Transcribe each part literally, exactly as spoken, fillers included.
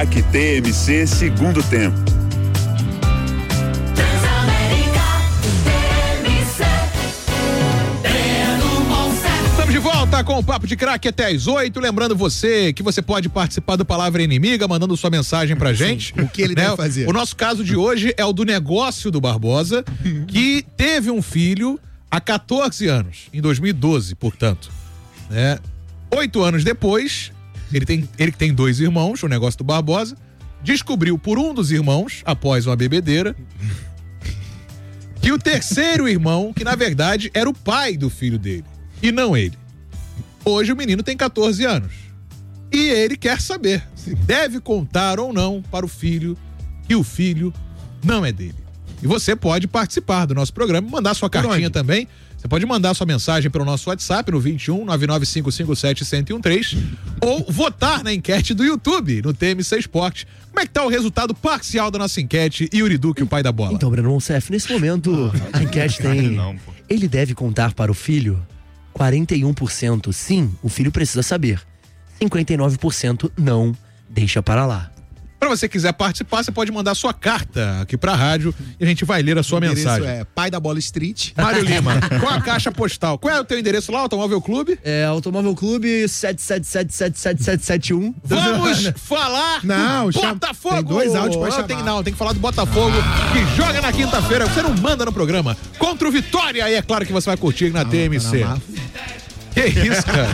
Craque T M C segundo tempo. Estamos de volta com o Papo de Craque até às oito. Lembrando você que você pode participar do Palavra Inimiga, mandando sua mensagem pra gente. Sim, o que ele né? deve fazer. O nosso caso de hoje é o do negócio do Barbosa, que teve um filho há quatorze anos, em dois mil e doze, portanto. Né? Oito anos depois, ele tem, ele que tem dois irmãos, o negócio do Barbosa, descobriu por um dos irmãos, após uma bebedeira, que o terceiro irmão, que na verdade era o pai do filho dele, e não ele. Hoje o menino tem quatorze anos. E ele quer saber se deve contar ou não para o filho que o filho não é dele. E você pode participar do nosso programa, mandar sua cartinha também. Você pode mandar sua mensagem pelo nosso WhatsApp no vinte e um, nove nove cinco cinco sete, um zero um três ou votar na enquete do YouTube, no T M C Esporte. Como é que tá o resultado parcial da nossa enquete, Yuri Duque, o pai da bola? Então, Breno Monsef, nesse momento a enquete tem... Ele deve contar para o filho? quarenta e um por cento sim, o filho precisa saber. cinquenta e nove por cento não, deixa para lá. Pra você quiser participar, você pode mandar sua carta aqui pra rádio e a gente vai ler a sua mensagem. É Pai da Bola Street. Mário Lima, qual a caixa postal? Qual é o teu endereço lá, Automóvel Clube? É Automóvel Clube sete sete sete sete sete sete sete um. Vamos falar não, do Botafogo! Tem dois áudios pra não, chamar. tem, não, tem que falar do Botafogo, ah. que joga na quinta-feira. Você não manda no programa. Contra o Vitória, aí é claro que você vai curtir na não, T M C. Tá que isso, cara?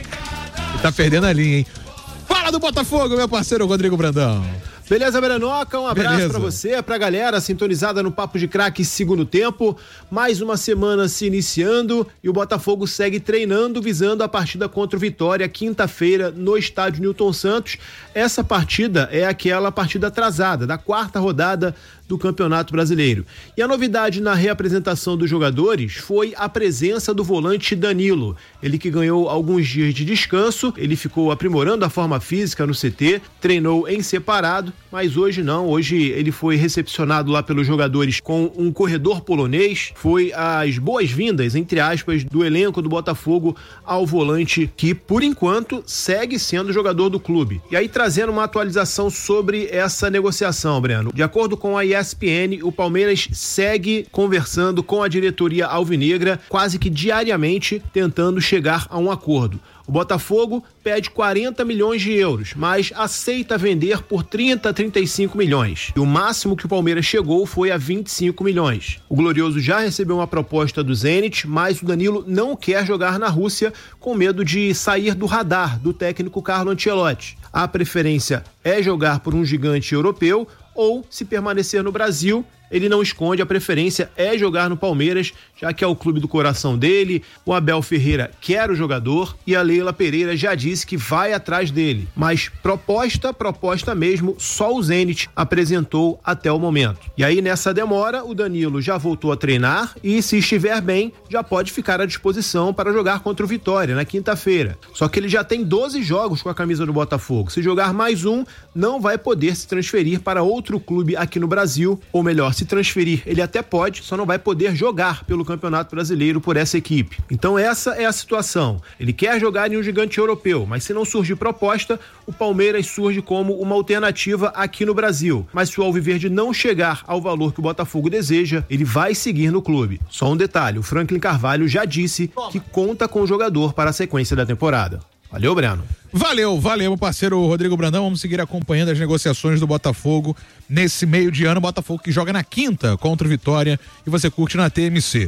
Você tá perdendo a linha, hein? Fala do Botafogo, meu parceiro Rodrigo Brandão. Beleza, Brenoca? Um abraço Beleza. pra você, pra galera sintonizada no Papo de Craque segundo tempo. Mais uma semana se iniciando e o Botafogo segue treinando visando a partida contra o Vitória quinta-feira no estádio Newton Santos. Essa partida é aquela partida atrasada da quarta rodada do Campeonato Brasileiro. E a novidade na reapresentação dos jogadores foi a presença do volante Danilo. Ele que ganhou alguns dias de descanso, ele ficou aprimorando a forma física no C T, treinou em separado, mas hoje não, hoje ele foi recepcionado lá pelos jogadores com um corredor polonês, foi as boas-vindas, entre aspas, do elenco do Botafogo ao volante que, por enquanto, segue sendo jogador do clube. E aí trazendo uma atualização sobre essa negociação, Breno. De acordo com a E S P N, o Palmeiras segue conversando com a diretoria alvinegra quase que diariamente, tentando chegar a um acordo. O Botafogo pede quarenta milhões de euros, mas aceita vender por trinta, trinta e cinco milhões. E o máximo que o Palmeiras chegou foi a vinte e cinco milhões. O Glorioso já recebeu uma proposta do Zenit, mas o Danilo não quer jogar na Rússia com medo de sair do radar do técnico Carlo Ancelotti. A preferência é jogar por um gigante europeu ou, se permanecer no Brasil, ele não esconde, a preferência é jogar no Palmeiras, já que é o clube do coração dele. O Abel Ferreira quer o jogador e a Leila Pereira já disse que vai atrás dele. Mas proposta, proposta mesmo, só o Zenit apresentou até o momento. E aí, nessa demora, o Danilo já voltou a treinar e, se estiver bem, já pode ficar à disposição para jogar contra o Vitória na quinta-feira. Só que ele já tem doze jogos com a camisa do Botafogo. Se jogar mais um, não vai poder se transferir para outro clube aqui no Brasil, ou melhor, se transferir, ele até pode, só não vai poder jogar pelo Campeonato Brasileiro por essa equipe. Então essa é a situação. Ele quer jogar em um gigante europeu, mas se não surgir proposta, o Palmeiras surge como uma alternativa aqui no Brasil. Mas se o Alviverde não chegar ao valor que o Botafogo deseja, ele vai seguir no clube. Só um detalhe, o Franklin Carvalho já disse que conta com o jogador para a sequência da temporada. Valeu, Breno. Valeu, valeu, meu parceiro Rodrigo Brandão. Vamos seguir acompanhando as negociações do Botafogo nesse meio de ano. Botafogo que joga na quinta contra o Vitória e você curte na T M C.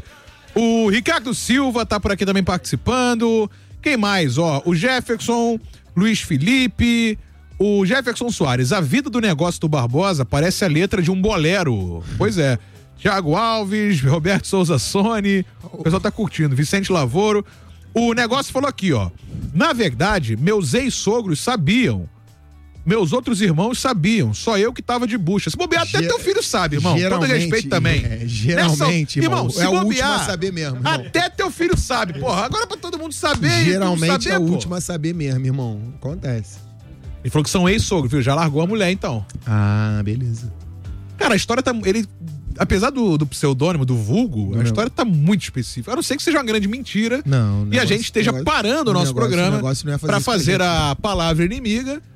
O Ricardo Silva tá por aqui também participando. Quem mais? Ó, o Jefferson, Luiz Felipe, o Jefferson Soares. A vida do negócio do Barbosa parece a letra de um bolero. Pois é. Thiago Alves, Roberto Souza Sone. O pessoal tá curtindo. Vicente Lavoro. O negócio falou aqui, ó. Na verdade, meus ex-sogros sabiam. Meus outros irmãos sabiam. Só eu que tava de bucha. Se bobear, até teu filho sabe, irmão. Todo respeito também. É, geralmente, Nessa, irmão, irmão. se é bobear, o último a saber mesmo, irmão. Até teu filho sabe, porra. Agora pra todo mundo saber. Geralmente saber, é o pô. último a saber mesmo, irmão. Acontece. Ele falou que são ex-sogros, viu? Já largou a mulher, então. Ah, beleza. Cara, a história tá... Ele... Apesar do, do pseudônimo, do vulgo, não, a história tá muito específica. A não ser que seja uma grande mentira não, e negócio, a gente esteja negócio, parando o nosso negócio, programa negócio não é fazer pra isso fazer pra a palavra inimiga.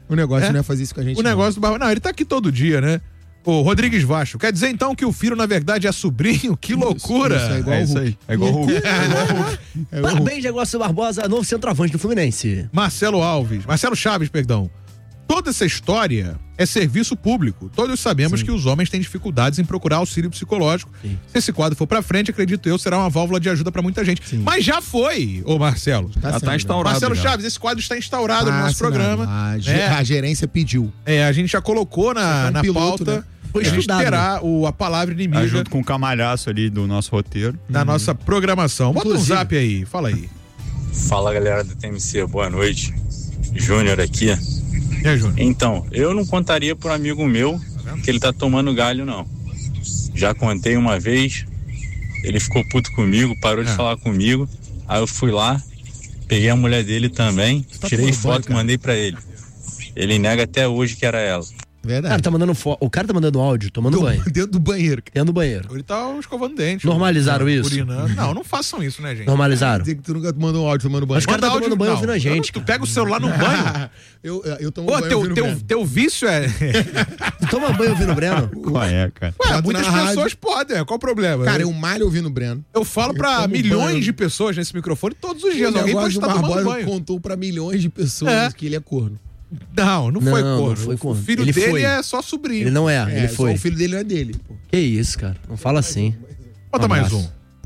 O negócio É. não é fazer isso com a gente. O não. negócio do Barbosa. Não, ele tá aqui todo dia, né? Ô, Rodrigues Vasco, quer dizer então que o filho, na verdade, é sobrinho? Que loucura! Isso, é igual É o isso Hulk. aí. É igual o Hulk. É o Parabéns, Negócio Barbosa, novo centroavante do Fluminense. Marcelo Alves, Marcelo Chaves, perdão. Toda essa história é serviço público. Todos sabemos Sim. que os homens têm dificuldades em procurar auxílio psicológico. Sim. Se esse quadro for pra frente, acredito eu, será uma válvula de ajuda pra muita gente. Sim. Mas já foi, ô Marcelo. Tá Já sendo, tá instaurado. Marcelo já. Chaves, esse quadro está instaurado no Ah, nosso assinado. programa. A, ge- né? a gerência pediu. É, a gente já colocou na, é um na piloto, pauta. né? Foi a gente estudado, terá o, a palavra inimiga Tá junto com o camalhaço ali do nosso roteiro. da nossa programação. Bota um Inclusive- zap aí, fala aí. Fala galera da T M C, boa noite. Júnior aqui. E aí, Júnior? Então, eu não contaria pro amigo meu que ele tá tomando galho, não. Já contei uma vez, ele ficou puto comigo, parou de É. falar comigo. Aí eu fui lá, peguei a mulher dele também, tá tirei tomando banho, foto e cara? mandei pra ele. Ele nega até hoje que era ela. Verdade. Cara, tá mandando fo... O cara tá mandando áudio, tomando Tô banho. dentro do banheiro. Dentro do banheiro. Ele tá escovando dente. Normalizaram Tá isso? urinando. Não, não façam isso, né, gente? Normalizaram. Dizer que tu nunca mandou um áudio tomando banho. Mas cara tá tomando banho ouvindo a gente, Tu cara. pega o celular no banho. eu, eu tomo Pô, banho teu, ouvindo teu, Breno. teu vício é. Tu toma banho ouvindo o Breno? Qual é, cara? Ué, Boto muitas na rádio. pessoas podem, é, qual o problema? Cara, eu, eu malho ouvindo o Breno. eu falo eu pra tomo milhões banho. de pessoas nesse microfone todos os dias. O Alguém pode negócio estar do tomando Barbosa banho. contou pra milhões de pessoas É. que ele é corno. Não, não foi Não, não corno. foi corno. O filho Ele dele foi. é só sobrinho. Ele não é, É, ele só foi. o filho dele não é dele. Pô. Que isso, cara. Não fala assim. Bota Um mais abraço.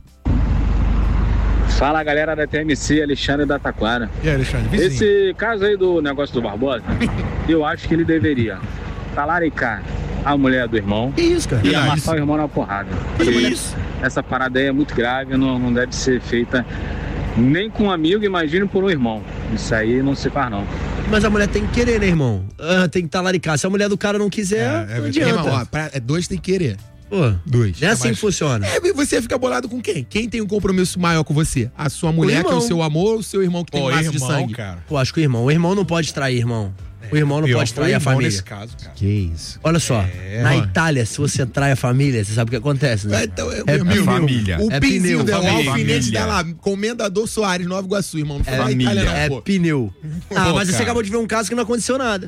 um. Fala galera da T M C, Alexandre da Taquara. E aí, Alexandre? Vizinho. Esse caso aí do negócio do Barbosa, eu acho que ele deveria talaricar a mulher do irmão Que isso, cara? e Verdade. amassar o irmão na porrada. Que Porque isso? essa parada aí é muito grave, não, não deve ser feita nem com um amigo, imagine por um irmão. Isso aí não se faz não. Mas a mulher tem que querer, né, irmão? Ah, tem que talaricar. Se a mulher do cara não quiser, É, é não verdade. adianta. Irmão, ó, pra, é, dois tem que querer. Pô, Dois. não é assim mas- que funciona. É, você fica bolado com quem? Quem tem um compromisso maior com você? A sua mulher, que é o irmão. seu amor, ou o seu irmão que tem Pô, um laço de irmão, sangue? cara. Pô, acho que o irmão. O irmão não pode trair, irmão. O irmão não Pior pode foi o trair a irmão família. nesse caso, cara. Que isso. Olha só, É. na Itália, se você trai a família, você sabe o que acontece, né? É, então, é, É meu amigo, família. O É pinzinho pneu, dela, o família. alfinete Família. dela, Comendador Soares, Nova Iguaçu, irmão. Não foi na Família. Itália, não, É pô. pneu. Ah, Pô, mas você cara. acabou de ver um caso que não aconteceu nada.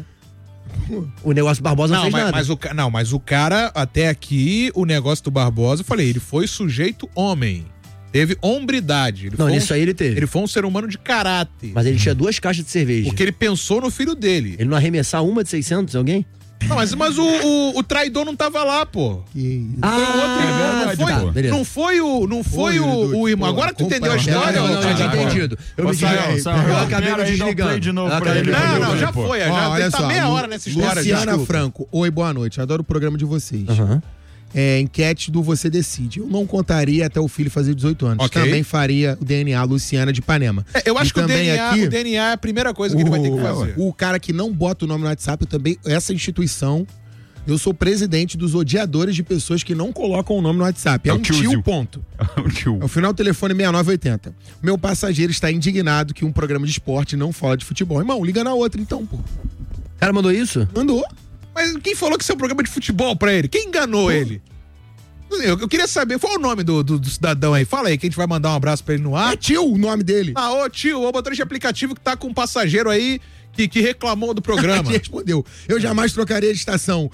O negócio do Barbosa não, Não, fez mas, nada. mas o, ca- não, mas o cara, até aqui, o negócio do Barbosa, eu falei, ele foi sujeito homem. Teve hombridade. Ele Não, foi um- nisso aí ele teve. Ele foi um ser humano de caráter. Mas ele tinha duas caixas de cerveja. Porque ele pensou no filho dele. Ele não arremessar uma de seiscentos, alguém? Não, mas, mas o, o, o traidor não tava lá, pô. Que isso. Foi o outro irmão, não verdade, foi, pô. Beleza. não foi o, não foi Ô, o, Yuri o Dutti, irmão. pô, Agora tu entendeu a acompanha- história? Não, não, ô, eu tinha Thiago? entendido. Eu Ô, me Sayão, desliguei. Sayão, Eu acabei pera me aí, não desligando. play de novo Eu pra acabei ele. me Não, desligando. não, já Pô. foi. Ó, Já olha tá só, meia Lu- hora nessa história. Luciana desculpa. Franco, oi, boa noite. Adoro o programa de vocês. Aham. É, enquete do Você Decide. Eu não contaria até o filho fazer dezoito anos. Ok. Também faria o D N A Luciana de Ipanema. É, eu acho E que o também D N A, aqui, o D N A é a primeira coisa que ele vai ter que fazer. O cara que não bota o nome no WhatsApp, eu também, essa instituição, eu sou presidente dos odiadores de pessoas que não colocam o nome no WhatsApp. É, É o um tio, tiozio. ponto. O tio. É o final do telefone sessenta e nove oitenta. Meu passageiro está indignado que um programa de esporte não fala de futebol. Irmão, liga na outra então, pô. O cara mandou isso? Mandou. Mas quem falou que isso é um programa de futebol pra ele? Quem enganou ele? Eu, eu queria saber, qual é o nome do, do, do cidadão aí? Fala aí, que a gente vai mandar um abraço pra ele no ar. É tio o nome dele. Ah, ô tio, ô motorista de aplicativo que tá com um passageiro aí que, que reclamou do programa. Ele respondeu. Eu jamais trocaria de estação.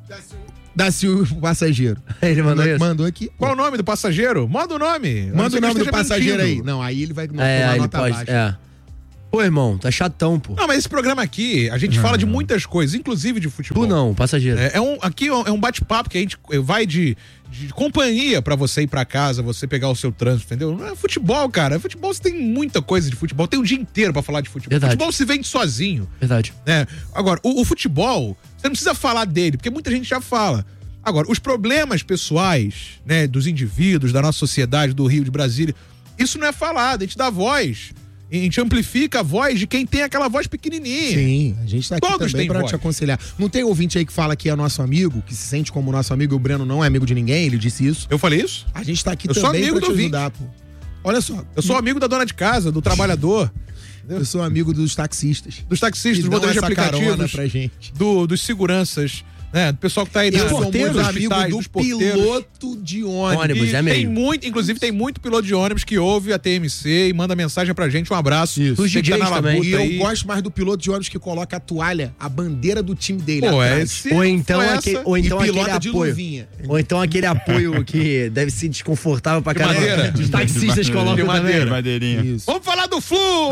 Dá-se o passageiro. Ele mandou isso? Mandou aqui. Qual o nome do passageiro? Manda o nome. A não Manda ser o que nome eu do esteja passageiro mentindo. aí. Não, aí ele vai não, É, tomar aí ele nota pode. baixa. É. Pô, irmão, tá chatão, pô. Não, mas esse programa aqui, a gente fala de muitas coisas, inclusive de futebol. Tu não, passageiro. É, é um, aqui é um bate-papo que a gente vai de, de companhia pra você ir pra casa, você pegar o seu trânsito, entendeu? Não é futebol, cara. Futebol, você tem muita coisa de futebol. Tem o dia inteiro pra falar de futebol. Verdade. Futebol se vende sozinho, Verdade. né? Agora, o, o futebol, você não precisa falar dele, porque muita gente já fala. Agora, os problemas pessoais, né, dos indivíduos, da nossa sociedade, do Rio, de Brasília, isso não é falado, a gente dá voz. A gente amplifica a voz de quem tem aquela voz pequenininha. Sim, a gente tá aqui Todos também têm pra voz. te aconselhar. Não tem ouvinte aí que fala que é nosso amigo, que se sente como nosso amigo, e o Breno não é amigo de ninguém, ele disse isso. Eu falei isso? A gente tá aqui Eu sou também amigo pra do te ouvinte. ajudar, pô. Olha só, Eu sou amigo da dona de casa, do trabalhador, eu sou amigo dos taxistas. dos taxistas, Que dos dão motoristas de essa carona aplicativos, pra gente. do- dos seguranças, né? Do pessoal que tá aí Eu na- sou muito nos amigo hospitais, do dos porteiros. piloto de ônibus. Ônibus, E é tem mesmo. muito, inclusive tem muito piloto de ônibus que ouve a T M C e manda mensagem pra gente. Um abraço. Isso. Os Você que tá D Js na também. labuta E eu aí. gosto mais do piloto de ônibus que coloca a toalha, a bandeira do time dele Pô, atrás. esse Ou então, foi aquele, essa. ou então E aquele pilota de apoio. luvinha. Ou então aquele apoio que deve ser desconfortável pra De caramba. madeira. Os taxistas De colocam madeira. também. Madeirinha. Isso. Vamos falar do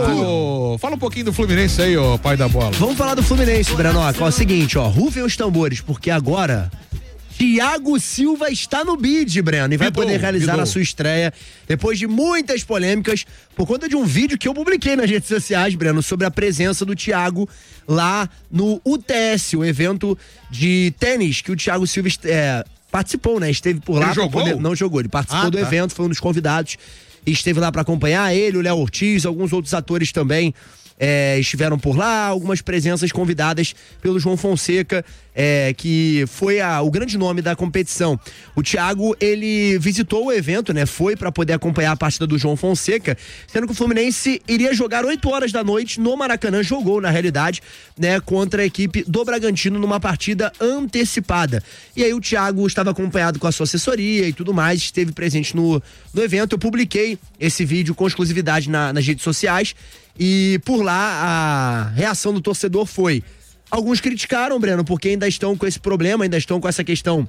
Flu! Fala um pouquinho do Fluminense aí, ó, pai da bola. Vamos falar do Fluminense, Brenoca. Ó, é o seguinte, ó, rufem os tambores, porque agora Thiago Silva está no bid, Breno, e vai Bidou, poder realizar bidou. a sua estreia depois de muitas polêmicas por conta de um vídeo que eu publiquei nas redes sociais, Breno, sobre a presença do Thiago lá no U T S, o evento de tênis que o Thiago Silva é, participou, né? Esteve por lá. Ele pra jogou? poder- Não jogou, ele participou Ah, do tá. evento, foi um dos convidados e esteve lá para acompanhar ele, o Léo Ortiz, alguns outros atores também. É, estiveram por lá, algumas presenças convidadas pelo João Fonseca, é, que foi a, o grande nome da competição. O Thiago, ele visitou o evento, né? Foi para poder acompanhar a partida do João Fonseca, sendo que o Fluminense iria jogar oito horas da noite no Maracanã, jogou na realidade, né? Contra a equipe do Bragantino numa partida antecipada. E aí o Thiago estava acompanhado com a sua assessoria e tudo mais, esteve presente no, no evento. Eu publiquei esse vídeo com exclusividade na- nas redes sociais. E por lá a reação do torcedor foi: alguns criticaram, Breno, porque ainda estão com esse problema, ainda estão com essa questão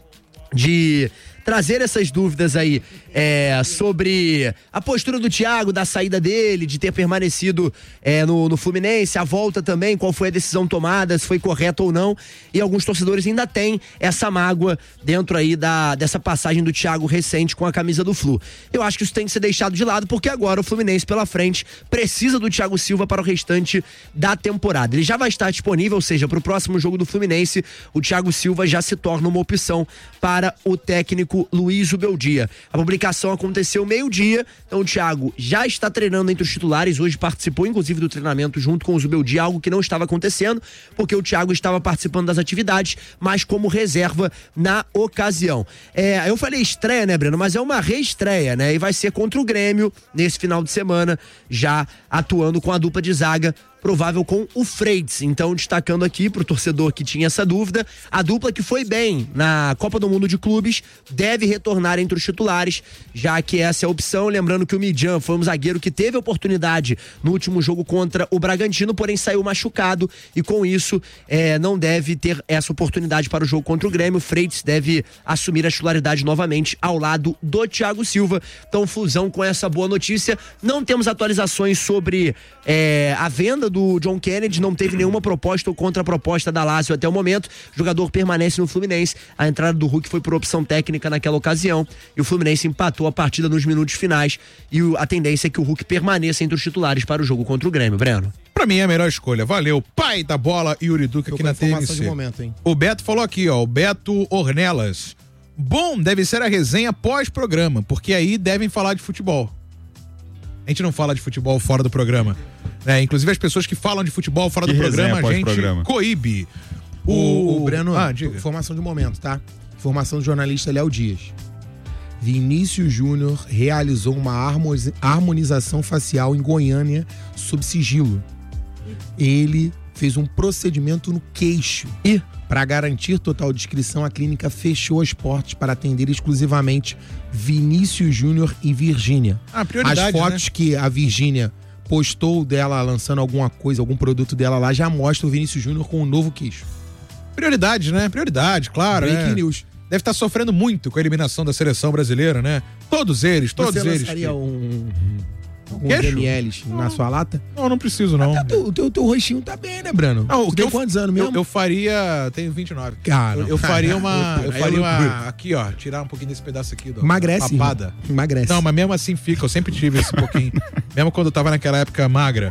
de trazer essas dúvidas aí é, sobre a postura do Thiago, da saída dele, de ter permanecido é, no, no Fluminense, a volta também, qual foi a decisão tomada, se foi correta ou não. E alguns torcedores ainda têm essa mágoa dentro aí da, dessa passagem do Thiago recente com a camisa do Flu. Eu acho que isso tem que ser deixado de lado, porque agora o Fluminense pela frente precisa do Thiago Silva para o restante da temporada. Ele já vai estar disponível, ou seja, para o próximo jogo do Fluminense, o Thiago Silva já se torna uma opção para o técnico Luiz Ubeldia. A publicação aconteceu meio-dia, então o Thiago já está treinando entre os titulares, hoje participou inclusive do treinamento junto com o Zubeldia, algo que não estava acontecendo, porque o Thiago estava participando das atividades, mas como reserva na ocasião. É, eu falei estreia, né, Breno? Mas é uma reestreia, né? E vai ser contra o Grêmio nesse final de semana, já atuando com a dupla de zaga, provável com o Freitas. Então, destacando aqui pro torcedor que tinha essa dúvida, a dupla que foi bem na Copa do Mundo de Clubes deve retornar entre os titulares, já que essa é a opção. Lembrando que o Midjan foi um zagueiro que teve oportunidade no último jogo contra o Bragantino, porém saiu machucado e com isso é, não deve ter essa oportunidade para o jogo contra o Grêmio. O Freitas deve assumir a titularidade novamente ao lado do Thiago Silva. Então, fusão com essa boa notícia. Não temos atualizações sobre é, a venda do John Kennedy, não teve nenhuma proposta ou contraproposta da Lazio até o momento. O jogador permanece no Fluminense. A entrada do Hulk foi por opção técnica naquela ocasião e o Fluminense empatou a partida nos minutos finais e o, a tendência é que o Hulk permaneça entre os titulares para o jogo contra o Grêmio, Breno. Pra mim é a melhor escolha. Valeu, pai da bola, Yuri Duque Tô aqui com na informação T M C. de momento, hein? O Beto falou aqui, ó, o Beto Ornelas. Bom, deve ser a resenha pós-programa, porque aí devem falar de futebol. A gente não fala de futebol fora do programa. É, inclusive as pessoas que falam de futebol fora Que do programa, resenha a gente pós-programa? coíbe. O, o Breno, Ah, diga. informação de momento, tá? Informação do jornalista Léo Dias. Vinícius Júnior realizou uma harmoniz- harmonização facial em Goiânia sob sigilo. Ele fez um procedimento no queixo. E para garantir total descrição, a clínica fechou as portas para atender exclusivamente Vinícius Júnior e Virgínia. Ah, prioridade, As fotos né? que a Virgínia postou dela lançando alguma coisa, algum produto dela lá, já mostra o Vinícius Júnior com um novo queixo. Prioridade, né? Prioridade, claro. Breaking é. news. Deve estar sofrendo muito com a eliminação da seleção brasileira, né? Todos eles, todos Você eles. lançaria que- um, alguns Queixo? ml na sua lata? Não, não preciso, não. Tá, teu, teu, teu rostinho tá bem, né, Breno? Não, o Você que tem eu- quantos anos mesmo? Eu, eu faria. Tenho vinte e nove. Ah, não. eu, eu faria uma. Eu Aí é faria uma. loucura. Aqui, ó. Tirar um pouquinho desse pedaço aqui. Do, Emagrece. Papada. irmão. Emagrece. Não, mas mesmo assim fica. Eu sempre tive esse pouquinho. Mesmo quando eu tava naquela época magra.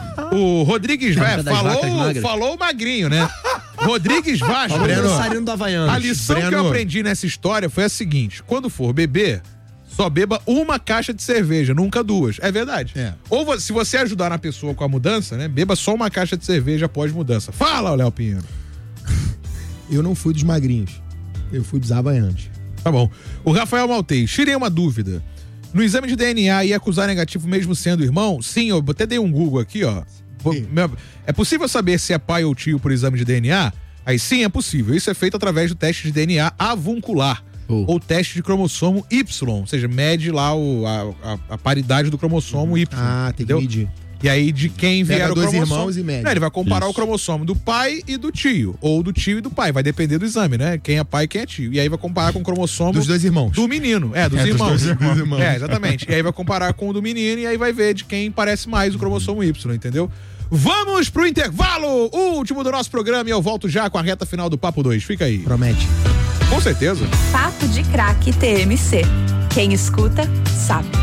O Rodrigues Época Vaz das vacas falou, magras. falou o magrinho, né? Rodrigues Vaz. Olha o Breno, dançarino do Havaianas. a lição que eu Breno. aprendi nessa história foi a seguinte: quando for beber, só beba uma caixa de cerveja, nunca duas. É verdade. É. Ou vo- se você ajudar na pessoa com a mudança, né? Beba só uma caixa de cerveja após mudança. Fala, Léo Pinheiro. Eu não fui dos magrinhos. Eu fui dos havaianos. Tá bom. O Rafael Maltei, tirei uma dúvida. No exame de D N A ia acusar negativo mesmo sendo irmão? Sim, eu até dei um Google aqui, ó. Vou- Sim. meu- É possível saber se é pai ou tio por exame de D N A? Aí sim, é possível. Isso é feito através do teste de D N A avuncular. Oh. Ou teste de cromossomo Y, ou seja, mede lá o, a, a, a paridade do cromossomo Y. Ah, tem entendeu? que medir. E aí, de quem vier Pega o dois cromossomo... irmãos e mede. Não, ele vai comparar Isso. o cromossomo do pai e do tio. Ou do tio e do pai. Vai depender do exame, né? Quem é pai e quem é tio. E aí vai comparar com o cromossomo... Dos dois irmãos. Do menino. É, dos É, dos irmãos. dois irmãos. irmãos. É, exatamente. E aí vai comparar com o do menino e aí vai ver de quem parece mais o cromossomo Y, entendeu? Vamos pro intervalo! O último do nosso programa e eu volto já com a reta final do Papo dois. Fica aí. Promete. Com certeza. Papo de Craque T M C. Quem escuta, sabe.